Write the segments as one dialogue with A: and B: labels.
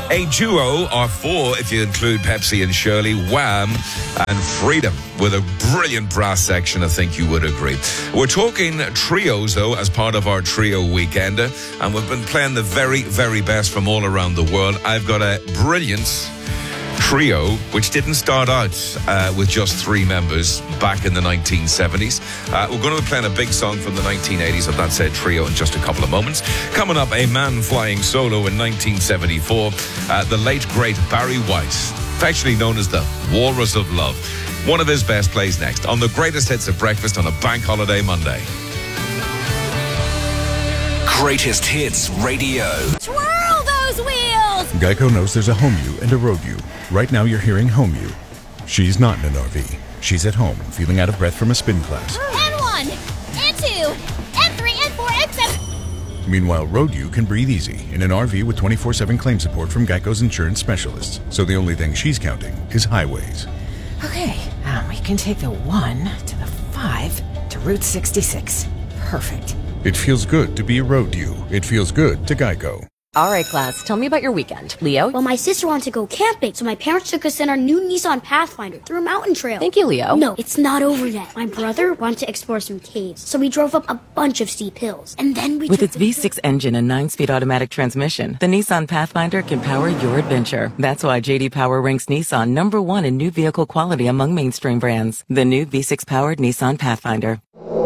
A: A duo, or four if you include Pepsi and Shirley, Wham and Freedom, with a brilliant brass section, I think you would agree. We're talking trios, though, as part of our Trio Weekender, and we've been playing the very, very best from all around the world. I've got a brilliant trio, which didn't start out with just three members back in the 1970s. We're going to be playing a big song from the 1980s of that said trio in just a couple of moments. Coming up, a man flying solo in 1974, the late, great Barry White, affectionately known as the Walrus of Love. One of his best plays next on the greatest hits of breakfast on a bank holiday Monday.
B: Greatest Hits Radio.
C: Twirl those wheels!
D: Geico knows there's a home you and a road you. Right now you're hearing home you. She's not in an RV. She's at home, feeling out of breath from a spin class.
C: N1, N2, N3, N4, N7.
D: Meanwhile, road you can breathe easy in an RV with 24/7 claim support from Geico's insurance specialists. So the only thing she's counting is highways.
E: Okay, we can take the 1 to the 5 to Route 66. Perfect.
D: It feels good to be a road you. It feels good to Geico.
F: All right, class, tell me about your weekend. Leo?
G: Well, my sister wanted to go camping, so my parents took us in our new Nissan Pathfinder through a mountain trail.
F: Thank you, Leo.
G: No, it's not over yet. My brother wanted to explore some caves, so we drove up a bunch of steep hills. And then we
H: With its V6 engine and 9-speed automatic transmission, the Nissan Pathfinder can power your adventure. That's why J.D. Power ranks Nissan #1 in new vehicle quality among mainstream brands. The new V6-powered Nissan Pathfinder.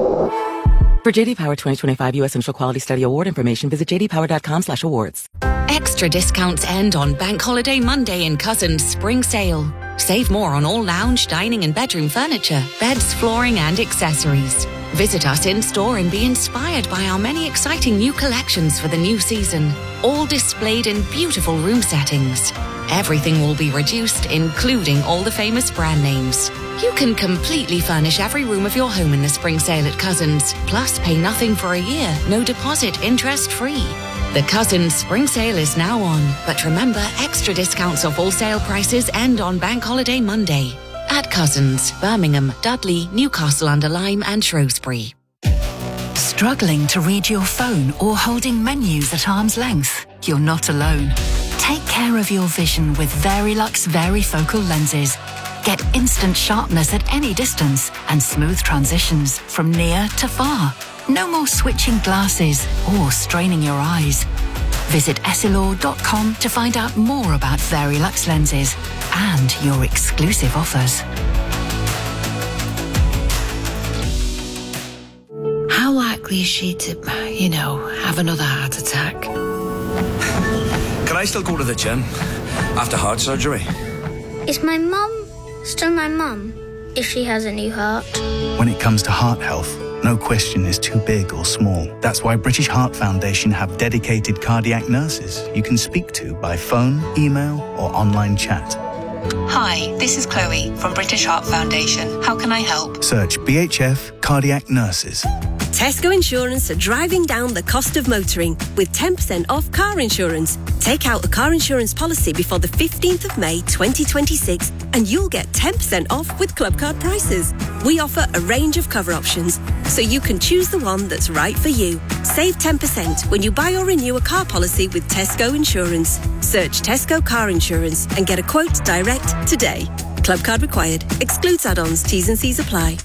H: For J.D. Power 2025 U.S. Initial Quality Study Award information, visit jdpower.com/awards.
I: Extra discounts end on Bank Holiday Monday in Cousins Spring Sale. Save more on all lounge, dining and bedroom furniture, beds, flooring and accessories. Visit us in-store and be inspired by our many exciting new collections for the new season, all displayed in beautiful room settings. Everything will be reduced, including all the famous brand names. You can completely furnish every room of your home in the spring sale at Cousins, plus pay nothing for a year, no deposit, interest-free. The Cousins Spring Sale is now on, but remember, extra discounts off all sale prices end on Bank Holiday Monday. At Cousins, Birmingham, Dudley, Newcastle-under-Lyme and Shrewsbury.
J: Struggling to read your phone or holding menus at arm's length? You're not alone. Take care of your vision with Verilux Varifocal lenses. Get instant sharpness at any distance and smooth transitions from near to far. No more switching glasses or straining your eyes. Visit Essilor.com to find out more about Verilux lenses and your exclusive offers.
K: How likely is she to, have another heart attack?
B: Can I still go to the gym after heart surgery?
G: Is my mum still my mum if she has a new heart?
L: When it comes to heart health, no question is too big or small. That's why British Heart Foundation have dedicated cardiac nurses you can speak to by phone, email or online chat.
M: Hi, this is Chloe from British Heart Foundation. How can I help?
L: Search BHF Cardiac Nurses.
N: Tesco Insurance are driving down the cost of motoring with 10% off car insurance. Take out a car insurance policy before the 15th of May 2026 and you'll get 10% off with Club Card prices. We offer a range of cover options so you can choose the one that's right for you. Save 10% when you buy or renew a car policy with Tesco Insurance. Search Tesco Car Insurance and get a quote direct today. Club Card required. Excludes add-ons. T's and C's apply.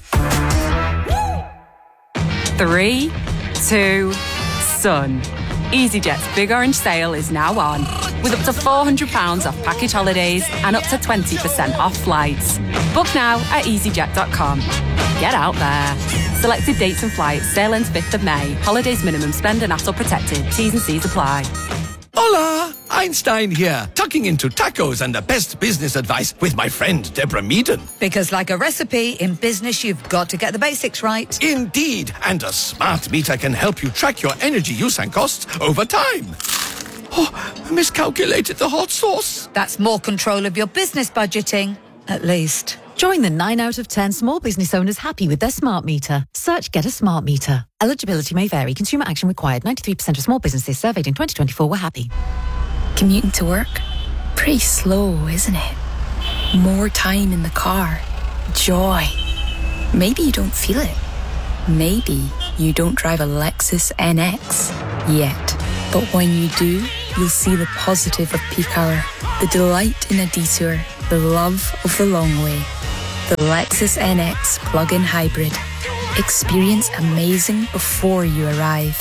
O: 3, 2, Sun. EasyJet's Big Orange Sale is now on, with up to £400 off package holidays and up to 20% off flights. Book now at easyjet.com. Get out there. Selected dates and flights. Sale ends 5th of May. Holidays minimum spend and hassle protected. T's and C's apply.
P: Hola! Einstein here, tucking into tacos and the best business advice with my friend Deborah Meaden.
Q: Because like a recipe, in business you've got to get the basics right.
P: Indeed, and a smart meter can help you track your energy use and costs over time. Oh, I miscalculated the hot sauce.
Q: That's more control of your business budgeting, at least.
R: Join the 9 out of 10 small business owners happy with their smart meter. Search Get a Smart Meter. Eligibility may vary. Consumer action required. 93% of small businesses surveyed in 2024 were happy.
K: Commuting to work? Pretty slow, isn't it? More time in the car. Joy. Maybe you don't feel it. Maybe you don't drive a Lexus NX yet. But when you do, you'll see the positive of peak hour, the delight in a detour, the love of the long way. The Lexus NX plug-in hybrid. Experience amazing before you arrive.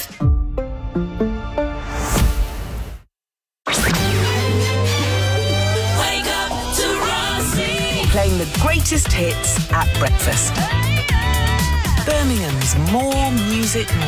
S: Wake up to Rossi. Playing the greatest hits at breakfast. Birmingham's More Music